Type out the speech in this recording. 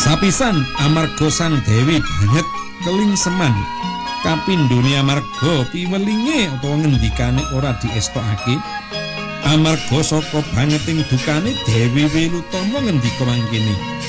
Sapisan amarga sang Dewi banget kelingseman kapindhone amarga piwelinge utawa ngendikane ora diestokake amarga saka bangeting dukane Dewi Wilutama ngendika mangkene